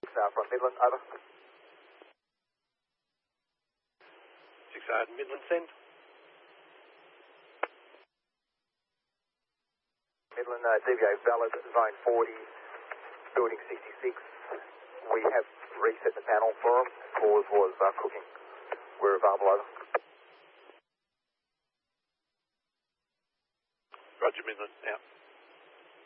from Midland, over. 6 Midland, send. Midland, DVA valid, zone 40, building 66. We have reset the panel for them. Cause was cooking. We're available, over. Roger, Midland, out.